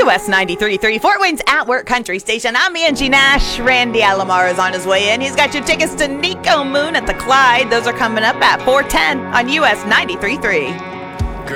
US 93.3, Fort Wayne's At Work Country Station. I'm Angie Nash. Randy Alomar is on his way in. He's got your tickets to Nico Moon at the Clyde. Those are coming up at 4:10 on US 93.3.